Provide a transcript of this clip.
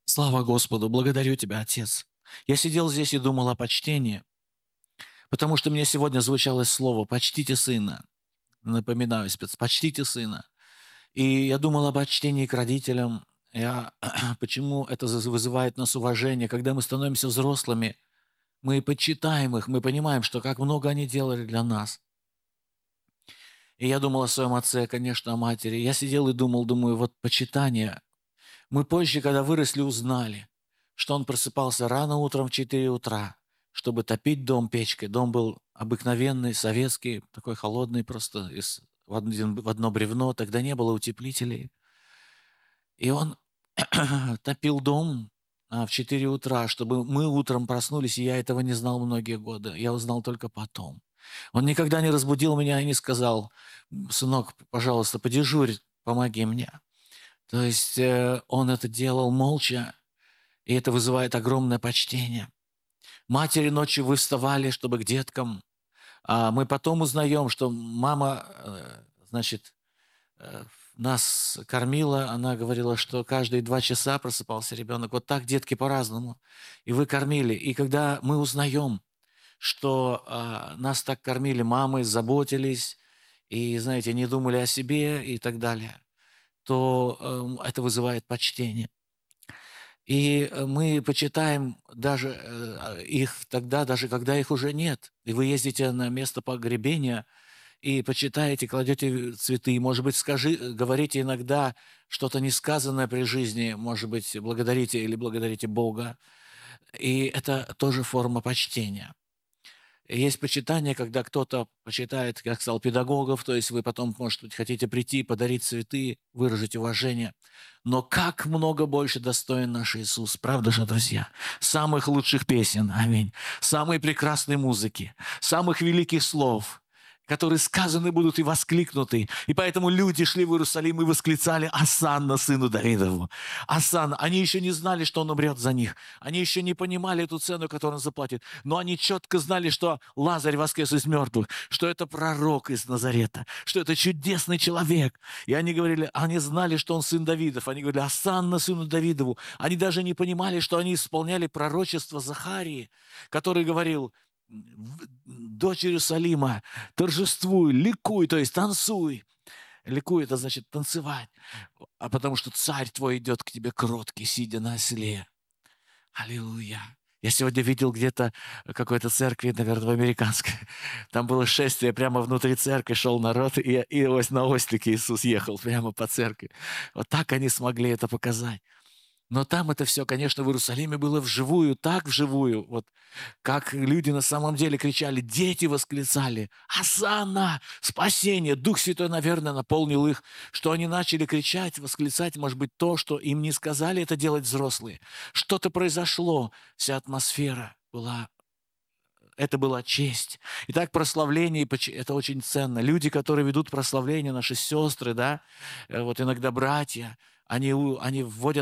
Слава Господу! Благодарю Тебя, Отец. Я сидел здесь и думал о почтении, потому что мне сегодня звучало слово «почтите сына». Напоминаю, спец, почтите сына. И я думал об почтении к родителям, почему это вызывает у нас уважение. Когда мы становимся взрослыми, мы почитаем их, мы понимаем, что как много они делали для нас. И я думал о своем отце, конечно, о матери. Я сидел и думаю, вот почитание. Мы позже, когда выросли, узнали, что он просыпался рано утром в 4 утра, чтобы топить дом печкой. Дом был обыкновенный, советский, такой холодный просто, в одно бревно. Тогда не было утеплителей. И он топил дом в 4 утра, чтобы мы утром проснулись, и я этого не знал многие годы. Я узнал только потом. Он никогда не разбудил меня и не сказал: «Сынок, пожалуйста, подежурь, помоги мне». То есть он это делал молча, и это вызывает огромное почтение. Матери ночью вы вставали, чтобы к деткам. А мы потом узнаем, что мама, значит, э, нас кормила. Она говорила, что каждые 2 часа просыпался ребенок. Вот так детки по-разному. И вы кормили. И когда мы узнаем, что нас так кормили мамы, заботились, и, знаете, не думали о себе и так далее, то это вызывает почтение. И мы почитаем даже их тогда, даже когда их уже нет. И вы ездите на место погребения и почитаете, кладете цветы. Может быть, говорите иногда что-то несказанное при жизни, может быть, благодарите или благодарите Бога. И это тоже форма почтения. Есть почитание, когда кто-то почитает, как сказал, педагогов, то есть вы потом, может быть, хотите прийти, подарить цветы, выразить уважение. Но как много больше достоин наш Иисус, правда же, друзья? Самых лучших песен, аминь, самой прекрасной музыки, самых великих слов, которые сказаны будут и воскликнуты. И поэтому люди шли в Иерусалим и восклицали: «Осанна сыну Давидову! Осанна!» Они еще не знали, что он умрет за них. Они еще не понимали эту цену, которую он заплатит. Но они четко знали, что Лазарь воскрес из мертвых, что это пророк из Назарета, что это чудесный человек. И они говорили, они знали, что он сын Давидов. Они говорили: «Осанна сыну Давидову!» Они даже не понимали, что они исполняли пророчество Захарии, который говорил: «Дочь Иерусалима, торжествуй, ликуй», то есть танцуй. Ликуй — это значит танцевать. А потому что царь твой идет к тебе кроткий, сидя на осле. Аллилуйя. Я сегодня видел где-то какой-то церкви, наверное, в американской. Там было шествие, прямо внутри церкви шел народ, и ось на ослике Иисус ехал прямо по церкви. Вот так они смогли это показать. Но там это все, конечно, в Иерусалиме было вживую, так вживую, вот как люди на самом деле кричали, дети восклицали: «Осанна! Спасение!» Дух Святой, наверное, наполнил их, что они начали кричать, восклицать, может быть, то, что им не сказали это делать взрослые. Что-то произошло, вся атмосфера была, это была честь. Итак, прославление, это очень ценно. Люди, которые ведут прославление, наши сестры, да, вот иногда братья, они вводят